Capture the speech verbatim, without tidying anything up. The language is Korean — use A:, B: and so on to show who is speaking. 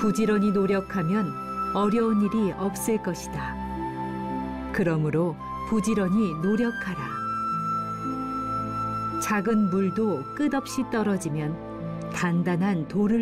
A: 부지런히 노력하면 어려운 일이 없을 것이다. 그러므로 부지런히 노력하라. 작은 물도 끝없이 떨어지면 단단한 돌을